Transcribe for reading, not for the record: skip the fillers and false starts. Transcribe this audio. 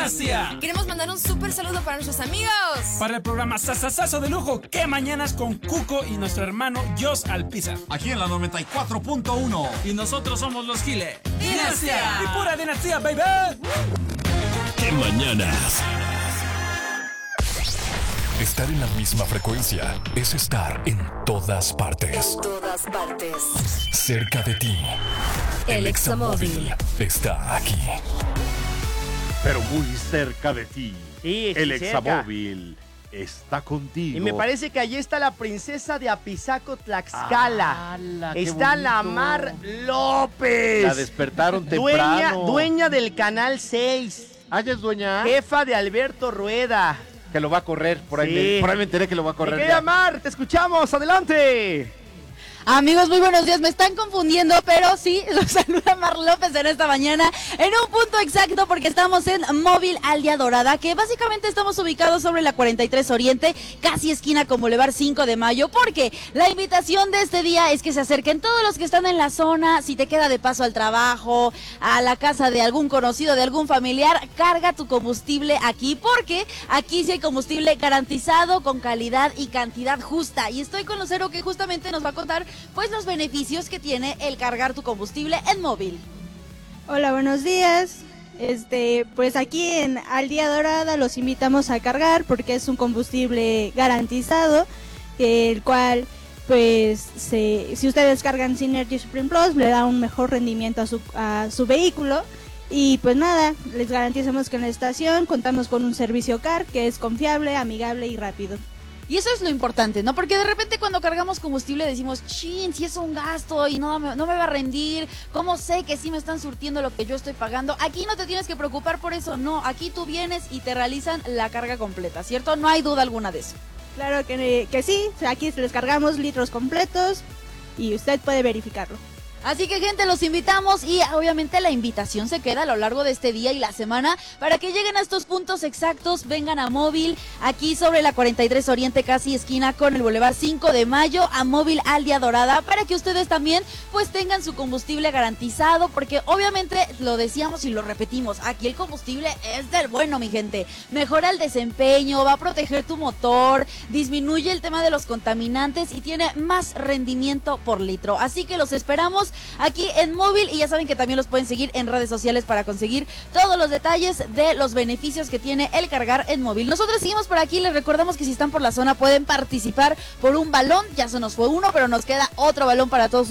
Dinastía. Queremos mandar un súper saludo para nuestros amigos. Para el programa Sasasazo de lujo, ¿Qué mañanas con Cuco y nuestro hermano Jos Alpizar? Aquí en la 94.1. Y nosotros somos los Giles. ¡Dinastía! Y pura dinastía, baby. ¡Qué mañanas! Estar en la misma frecuencia es estar en todas partes. En todas partes. Cerca de ti. El Examóvil está aquí. Pero muy cerca de ti. Sí, El cerca. Examóvil está contigo. Y me parece que allí está la princesa de Apizaco, Tlaxcala. ¡Hala, qué Está la bonito! Mar López. La despertaron temprano. Dueña del Canal 6. ¿Ah, ya es dueña? Jefa de Alberto Rueda. Que lo va a correr. Por ahí, Sí. por ahí me enteré que lo va a Mi correr. querida ya. Mar, te escuchamos. Adelante. Amigos, muy buenos días. Me están confundiendo, pero sí, los saluda Mar López en esta mañana en un punto exacto porque estamos en Móvil Aldea Dorada, que básicamente estamos ubicados sobre la 43 Oriente, casi esquina con Boulevard 5 de Mayo, porque la invitación de este día es que se acerquen todos los que están en la zona. Si te queda de paso al trabajo, a la casa de algún conocido, de algún familiar, carga tu combustible aquí, porque aquí sí hay combustible garantizado con calidad y cantidad justa. Y estoy con Lucero, que justamente nos va a contar pues los beneficios que tiene el cargar tu combustible en Móvil. Hola, buenos días. Pues aquí en Aldea Dorada los invitamos a cargar porque es un combustible garantizado, el cual pues si ustedes cargan Synergy Supreme Plus le da un mejor rendimiento a su vehículo. Y pues nada, les garantizamos que en la estación contamos con un servicio CAR que es confiable, amigable y rápido. Y eso es lo importante, ¿no? Porque de repente cuando cargamos combustible decimos, chin, si es un gasto y no me va a rendir, ¿cómo sé que sí me están surtiendo lo que yo estoy pagando? Aquí no te tienes que preocupar por eso, no, aquí tú vienes y te realizan la carga completa, ¿cierto? No hay duda alguna de eso. Claro que sí, aquí les cargamos litros completos y usted puede verificarlo. Así que, gente, los invitamos y obviamente la invitación se queda a lo largo de este día y la semana para que lleguen a estos puntos exactos, vengan a Móvil, aquí sobre la 43 Oriente, casi esquina con el Boulevard 5 de Mayo, a Móvil Aldea Dorada, para que ustedes también pues tengan su combustible garantizado, porque obviamente lo decíamos y lo repetimos, aquí el combustible es del bueno, mi gente. Mejora el desempeño, va a proteger tu motor, disminuye el tema de los contaminantes y tiene más rendimiento por litro. Así que los esperamos aquí en Móvil y ya saben que también los pueden seguir en redes sociales para conseguir todos los detalles de los beneficios que tiene el cargar en Móvil. Nosotros seguimos por aquí, les recordamos que si están por la zona pueden participar por un balón, ya se nos fue uno, pero nos queda otro balón para todos